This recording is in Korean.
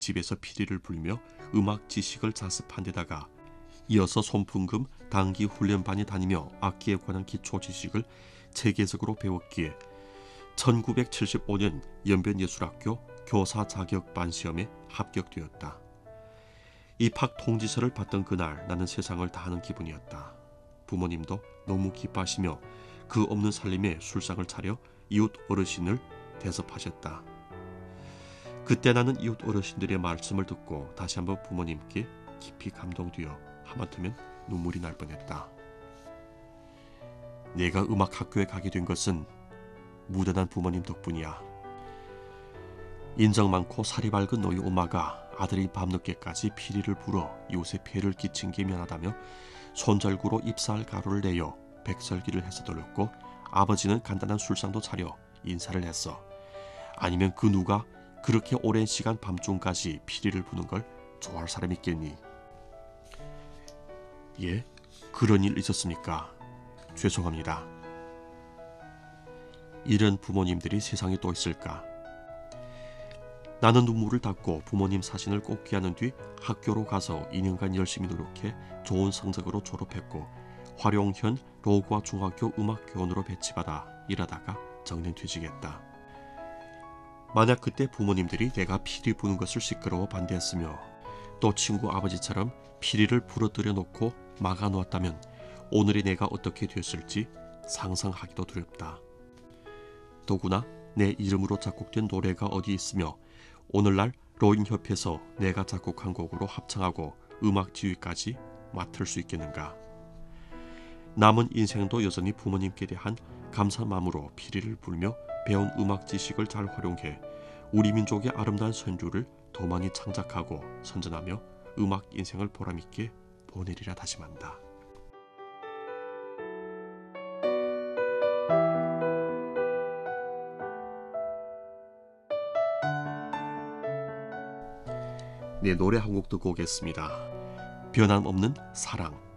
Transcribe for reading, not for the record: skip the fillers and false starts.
집에서 피리를 불며 음악 지식을 자습한 데다가 이어서 손풍금 단기 훈련반에 다니며 악기에 관한 기초 지식을 체계적으로 배웠기에 1975년 연변예술학교 교사 자격반 시험에 합격되었다. 입학 통지서를 받던 그날 나는 세상을 다하는 기분이었다. 부모님도 너무 기뻐하시며 그 없는 살림에 술상을 차려 이웃 어르신을 대접하셨다. 그때 나는 이웃 어르신들의 말씀을 듣고 다시 한번 부모님께 깊이 감동되어 하마터면 눈물이 날 뻔했다. 내가 음악학교에 가게 된 것은 무단한 부모님 덕분이야. 인정 많고 살이 밝은 너희 엄마가 아들이 밤늦게까지 피리를 불어 이웃에 폐를 끼친 게 미안하다며 손절구로 입사할 가루를 내어 백설기를 해서 돌렸고 아버지는 간단한 술상도 차려 인사를 했어. 아니면 그 누가 그렇게 오랜 시간 밤중까지 피리를 부는 걸 좋아할 사람이 있겠니? 예, 그런 일 있었습니까? 죄송합니다. 이런 부모님들이 세상에 또 있을까? 나는 눈물을 닦고 부모님 사신을 꼭 귀하는 뒤 학교로 가서 2년간 열심히 노력해 좋은 성적으로 졸업했고 화룡현 로구아 중학교 음악교원으로 배치받아 일하다가 정년퇴직했다. 만약 그때 부모님들이 내가 피리 부는 것을 시끄러워 반대했으며 또 친구 아버지처럼 피리를 부러뜨려 놓고 막아놓았다면 오늘의 내가 어떻게 됐을지 상상하기도 두렵다. 더구나 내 이름으로 작곡된 노래가 어디 있으며 오늘날 로잉협에서 내가 작곡한 곡으로 합창하고 음악 지휘까지 맡을 수 있겠는가. 남은 인생도 여전히 부모님께 대한 감사 마음으로 피리를 불며 배운 음악 지식을 잘 활용해 우리 민족의 아름다운 선율을 더 많이 창작하고 선전하며 음악 인생을 보람있게 보내리라 다짐한다. 네, 노래 한 곡 듣고 오겠습니다. 변함없는 사랑.